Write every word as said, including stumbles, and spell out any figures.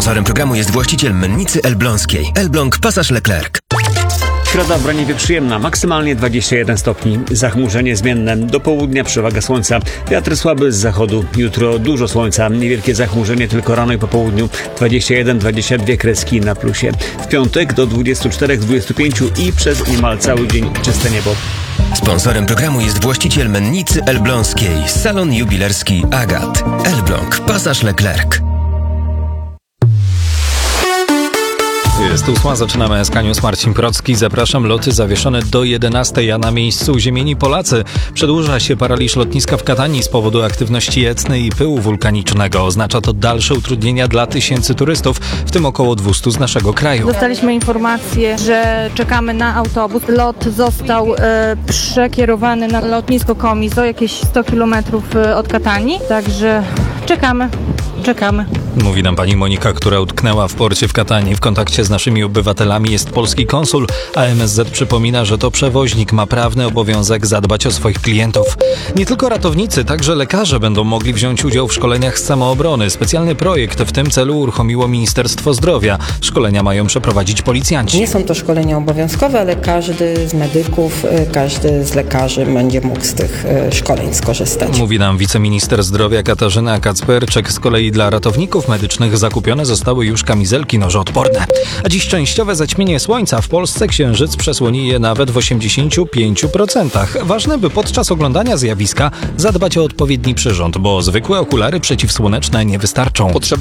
Sponsorem programu jest właściciel mennicy Elbląskiej. Elbląg Pasaż Leclerc. Środa w Braniewie przyjemna, maksymalnie dwadzieścia jeden stopni. Zachmurzenie zmienne, do południa przewaga słońca. Wiatr słaby z zachodu. Jutro dużo słońca, niewielkie zachmurzenie tylko rano i po południu. dwadzieścia jeden dwadzieścia dwa kreski na plusie. W piątek do dwudziestu czterech dwudziestu pięciu i przez niemal cały dzień czyste niebo. Sponsorem programu jest właściciel mennicy Elbląskiej. Salon jubilerski Agat. Elbląg Pasaż Leclerc. Jest ósma, zaczynamy S K News. Marcin Procki. Zapraszam. Loty zawieszone do jedenastej, a na miejscu uziemieni Polacy. Przedłuża się paraliż lotniska w Katanii z powodu aktywności etny i pyłu wulkanicznego. Oznacza to dalsze utrudnienia dla tysięcy turystów, w tym około dwieście z naszego kraju. Dostaliśmy informację, że czekamy na autobus. Lot został e, przekierowany na lotnisko Komizo, jakieś sto kilometrów od Katanii. Także czekamy, czekamy. Mówi nam pani Monika, która utknęła w porcie w Katanii. W kontakcie z naszymi obywatelami jest polski konsul, a M S Z przypomina, że to przewoźnik ma prawny obowiązek zadbać o swoich klientów. Nie tylko ratownicy, także lekarze będą mogli wziąć udział w szkoleniach z samoobrony. Specjalny projekt w tym celu uruchomiło Ministerstwo Zdrowia. Szkolenia mają przeprowadzić policjanci. Nie są to szkolenia obowiązkowe, ale każdy z medyków, każdy z lekarzy będzie mógł z tych szkoleń skorzystać. Mówi nam wiceminister zdrowia Katarzyna Kacperczek. Z kolei dla ratowników medycznych zakupione zostały już kamizelki nożoodporne. A dziś częściowe zaćmienie słońca. W Polsce księżyc przesłoni je nawet w osiemdziesięciu pięciu procentach. Ważne, by podczas oglądania zjawiska zadbać o odpowiedni przyrząd, bo zwykłe okulary przeciwsłoneczne nie wystarczą.